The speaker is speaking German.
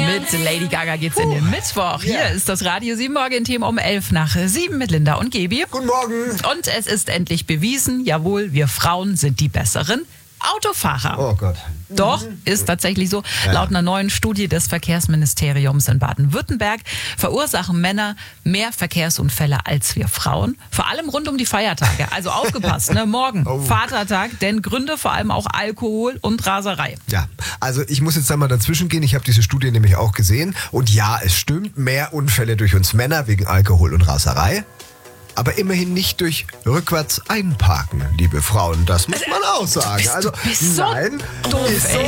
Mit Lady Gaga geht's in den Mittwoch. Hier ist das Radio 7 Morgen-Team um 11 nach 7 mit Linda und Gebi. Guten Morgen. Und es ist endlich bewiesen, jawohl, wir Frauen sind die besseren Autofahrer. Oh Gott. Doch, ist tatsächlich so. Laut einer neuen Studie des Verkehrsministeriums in Baden-Württemberg verursachen Männer mehr Verkehrsunfälle als wir Frauen. Vor allem rund um die Feiertage. Also aufgepasst, ne? Morgen, Vatertag, denn Gründe vor allem auch Alkohol und Raserei. Ja, also ich muss jetzt einmal dazwischen gehen. Ich habe diese Studie nämlich auch gesehen. Und ja, es stimmt, mehr Unfälle durch uns Männer wegen Alkohol und Raserei. Aber immerhin nicht durch rückwärts einparken, liebe Frauen. Das muss man auch sagen. Du bist so nein, doof, ist so. ey.